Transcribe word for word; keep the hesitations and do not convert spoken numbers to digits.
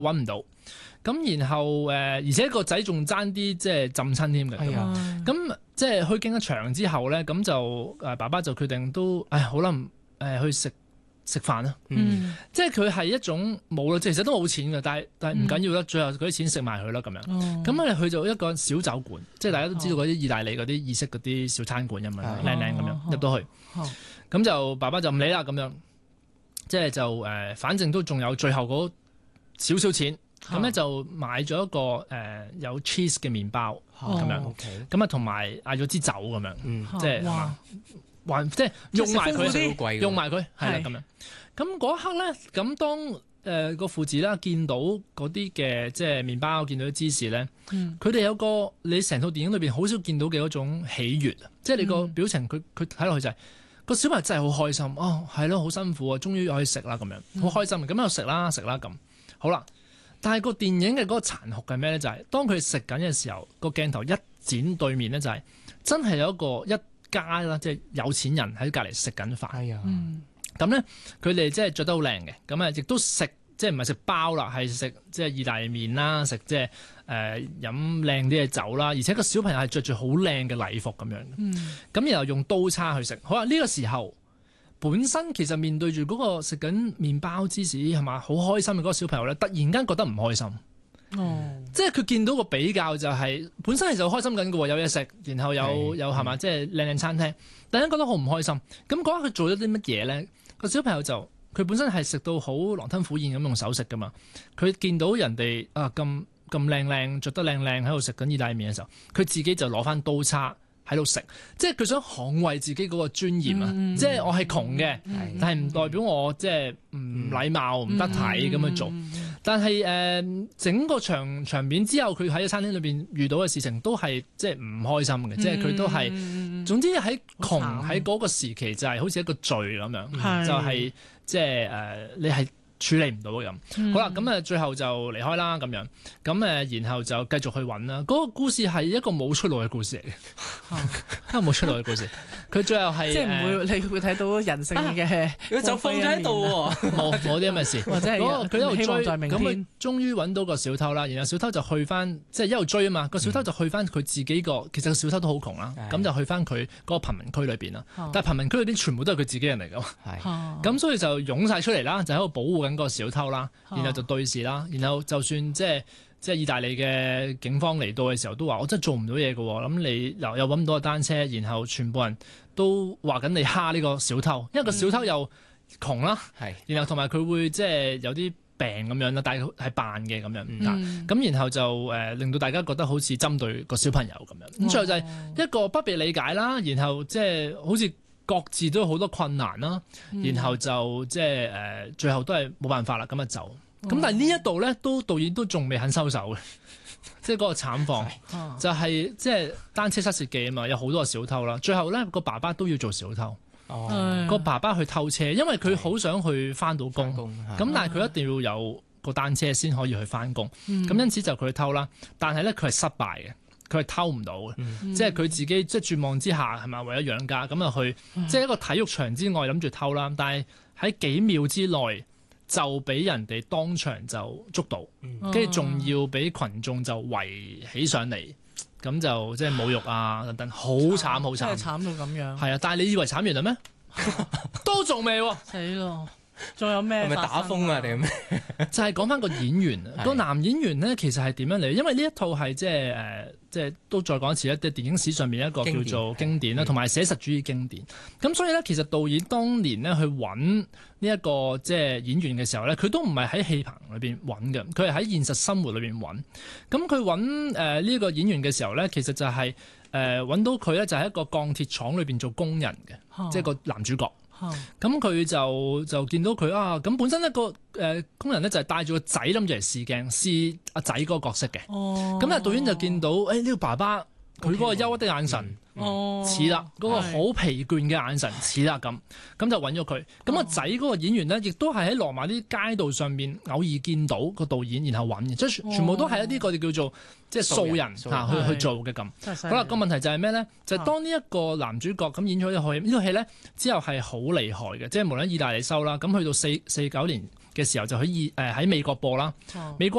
揾唔到。咁然後誒、呃，而且個仔仲爭啲即係浸親添嘅。咁、 啊、 即係虛驚一場之後咧，咁就誒爸爸就決定都唉好啦，誒、呃、去食食飯啦。 嗯， 即係佢係一種冇啦，其實都冇錢嘅，但係但係唔緊要啦，最後嗰啲錢食埋佢啦咁樣。咁我哋去咗一個小酒館，即係大家都知道嗰啲意大利嗰啲意式嗰啲小餐館咁樣，靚靚咁樣入到去。咁就爸爸就唔理啦咁樣，即係就誒、呃，反正都仲有最後嗰少少錢。咁咧就買咗一個誒、呃、有 cheese 嘅麵包咁、哦、樣，咁啊同埋嗌咗支酒咁樣，嗯、即係還即係用埋佢，用埋佢係啦咁樣。咁嗰一刻咧，咁當誒個、呃、父子啦見到嗰啲嘅即係麵包，見到啲芝士咧，佢哋、嗯、有個你成套電影裏邊好少見到嘅嗰種喜悅啊！即係你個表情，佢佢睇落去就係、是、個小朋友真係好開心哦，係咯，好辛苦啊，終於可以食啦咁樣，好開心。咁又食啦食啦咁，好啦。但係個電影嘅嗰個殘酷係咩咧？就係、是、當佢食緊嘅時候，個鏡頭一剪對面咧，就係真係有一個一家啦，即係有錢人喺隔離食緊飯。係啊，咁咧佢哋即係着得好靚嘅，咁啊亦都食即係唔係食包啦，係食即係意大利麵啦，食即係誒飲靚啲嘅酒啦，而且個小朋友係着住好靚嘅禮服咁樣。嗯，咁然後用刀叉去食。好啦，呢、這個時候。本身其實面對住嗰個食緊麵包芝士係嘛，好開心嘅嗰個小朋友咧，突然間覺得唔開心。哦，即係佢見到個比較就係、是、本身係就好開心緊嘅喎，有嘢食，然後有有係嘛，即係靚靚餐廳，突然間覺得好唔開心。咁嗰刻佢做咗啲乜嘢咧？個小朋友就佢本身係食到好狼吞虎咽咁用手食噶嘛。佢見到人哋啊咁咁靚靚着得靚靚喺度食緊意大利麵嘅時候，佢自己就攞翻刀叉。喺度食，即係佢想捍衛自己嗰個尊嚴啊！嗯、即係我係窮嘅，嗯、但係唔代表我即係唔禮貌、唔、嗯、得體咁去做。嗯、但係誒、呃，整個場場面之後，佢喺個餐廳裏邊遇到嘅事情都係即係唔開心嘅，嗯、即係佢都係。嗯、總之喺窮喺嗰個時期就係好似一個罪咁樣，嗯、就係、是、即係誒、呃，你係。處理唔到咁，嗯、好啦，咁啊最後就離開啦咁樣，咁誒然後就繼續去揾啦。嗰、嗰個故事係一個冇出路嘅故事嚟嘅，因為冇出路嘅故事。佢最後係即係唔會，呃、你會睇到人性嘅，佢就放咗喺度喎，冇冇啲咁嘅事。或者係佢一路追，咁佢終於揾到個小偷啦。然後小偷就去翻，即係一路追啊嘛。個小偷就去翻佢自己個，其實個小偷都好窮啦。咁、嗯、就去翻佢嗰個貧民區裏邊啦。嗯、但係貧民區裏邊全部都係佢自己人嚟㗎嘛。咁、嗯、所以就湧晒出嚟啦，就喺度保護緊個小偷啦，然後就對視啦，然後就算即係即係意大利嘅警方嚟到嘅時候，都話我真係做唔到嘢嘅，咁你又又揾唔到個單車，然後全部人都話緊你蝦呢個小偷，因為個小偷又窮啦，係、嗯，然後同埋佢會即係有啲病咁樣啦，但係係扮嘅咁樣，咁、嗯、然後就誒、呃、令到大家覺得好似針對個小朋友咁樣，咁最後就係一個不被理解啦，然後即係好似。各自都有好多困難啦，然後就即係誒，最後都係冇辦法啦，咁就走。咁、嗯、但係呢一度咧，都導演都仲未肯收手嘅，即係嗰個慘況，嗯、就係即係單車失竊記啊嘛，有好多個小偷啦。最後咧，個爸爸都要做小偷，哦、個爸爸去偷車，因為佢好想去返到工，咁但係佢一定要有個單車先可以去返工，咁、嗯、因此就佢去偷啦。但係咧，佢係失敗嘅。佢係偷唔到嘅，嗯、即係佢自己即係絕望之下係咪為咗養家咁啊去，嗯、即係一個體育場之外諗住偷啦，但係喺幾秒之內就俾人哋當場就捉到，跟住仲要俾群眾就圍起上嚟，咁就即係侮辱啊等等，好慘好慘， 真係慘到咁樣。 係啊，但係你以為慘完啦咩？都仲未喎， 死咯！仲有咩？係咪打風啊？定咩？ 就係講翻個演員啊，個男演員咧，其實係點樣嚟？因為呢一套係即係誒，即係都再講一次啦，即係電影史上面一個叫做經典啦，同埋寫實主義經典。咁所以咧，其實導演當年咧去揾呢一個即係演員嘅時候咧，佢都唔係喺戲棚裏邊揾嘅，佢係喺現實生活裏邊揾。咁佢揾誒呢個演員嘅時候咧，其實就係誒揾到佢咧，就喺一個鋼鐵廠裏邊做工人嘅，即係個男主角。咁佢、嗯、就就見到佢啊！咁本身一個誒、呃、工人咧就係帶住個仔諗住嚟試鏡試阿仔嗰個角色嘅。哦，咁啊導演就見到誒呢個爸爸佢嗰個憂鬱的眼神，哦似啦，嗰、嗰個好疲倦嘅眼神似啦咁，咁就揾咗佢。咁個仔嗰個演員咧，亦都係喺羅馬啲街道上面偶爾見到個導演，然後揾嘅，即係全部都係一啲我哋叫做即係素人嚇去去做嘅咁。好啦，個問題就係咩咧？就係、當呢一個男主角咁演咗呢套戲，呢套戲咧之後係好厲害嘅，即係無論意大利收啦，咁去到四四九年嘅時候就可以誒喺美國播啦，美國。